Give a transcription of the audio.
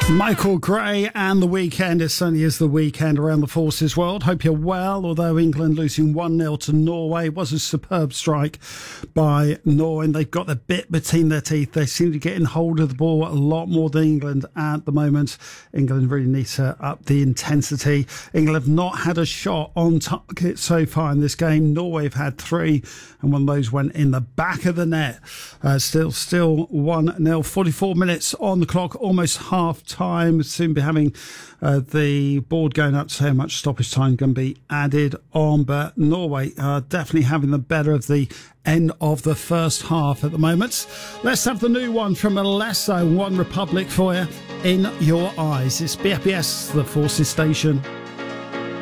Michael Gray and The Weekend. It certainly is the weekend around the Forces world. Hope you're well, although England losing 1-0 to Norway was a superb strike by Norway. They've got the bit between their teeth. They seem to get in hold of the ball a lot more than England at the moment. England really need to up the intensity. England have not had a shot on target so far in this game. Norway have had 3, and one of those went in the back of the net. Still 1-0. 44 minutes on the clock, almost half time. Soon be having the board going up to say how much stoppage time can be added on, but Norway are definitely having the better of the end of the first half at the moment. Let's have the new one from Alesso, One Republic for you, In Your Eyes. It's BFBS, the Forces station.